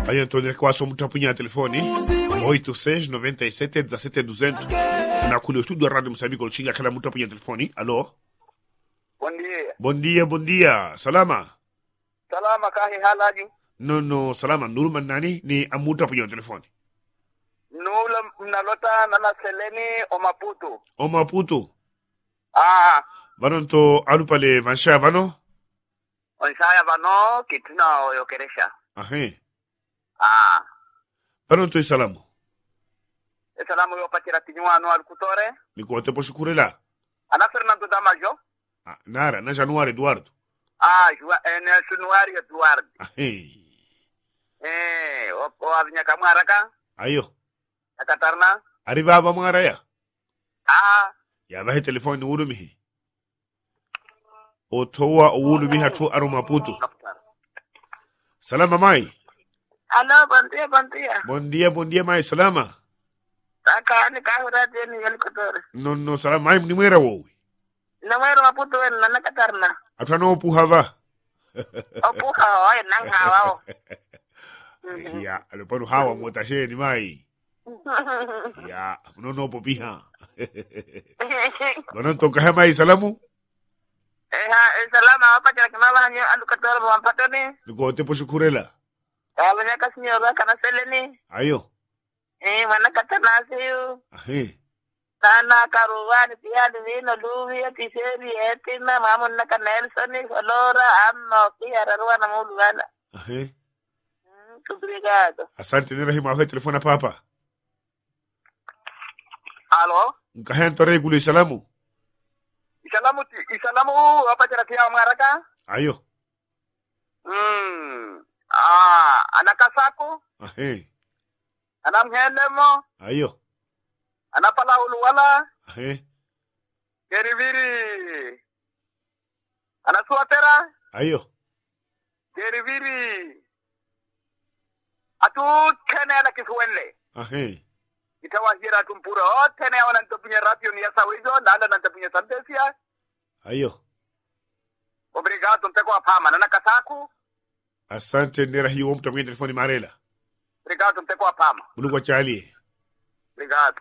Aí Antônio Kwaso mtapunya telefone 86 97 17 200 na kule studio Radio Msambiko Luchinga kala mtapunya telefoni. Alô? Bom dia. Bom dia. Salama. Salama kahi halaji. No, salama. Nurman nani ni amuta punya telefoni. Nula mnalota nana seleni o Maputo. O Maputo. Ah. Banonto alupale vansha vano? Onsaya vano kituna o yokeresha. Ahe. Ah. Banonto isalamu. Salamu yo patira tinyuano alkutore. Niko tepo shukurela. Ana Fernando Damajo. Nara, na Januari Eduardo. En Januari Eduardo. Ahe. O avinya kamaraka. Ayo. Akatarna. Arrivava mara ya. Ya bahe telefoni urumihi. Otoa urumihi hatu aru Maputo. Salama mai. Alô, bom dia, mai, salama. Takani kahura deni helikopter. No, salama mai ni mwera wowi. Na mwera Maputo en nana katarna. Atano puhava. Opuha oi nang hawa. Ya, alopanu hawa motasheni mai. Ya, no popiha. Bonanto kahe mai salamu? Salama apa cara kenala hanya alukator mampatoni. Niko tepo shukurela. Kalanya kasnyora kana seleni. Ayo. Mana katana siu. Ahe. Nana karuwan tiada vino luwi tiseri etina mamun naka Nelson Flora amno kiara ruana muluana. Ahe. Obrigado. Asante ni rahima wa telefona papa. Alô? Nkahento regulu isalamu. Isalamu apa cara tiya maraka? Ayo. Anakasako. Ahe. Anamhenemo. Ayo. Anapala uluwala. Ahe. Geriviri. Anasuatera. Ayo. Geriviri. Atu kene na kiswele. Ahe. Itawahira tumpura tene wana ntapunya radio ni yasa wizo nanda ntapunya santesia. Ayo. Obrigado mpeko apama nana kasaku. Asante ni rahima mtapunya telefoni marela. Obrigado mpeko apama. Mulungu achali. Obrigado.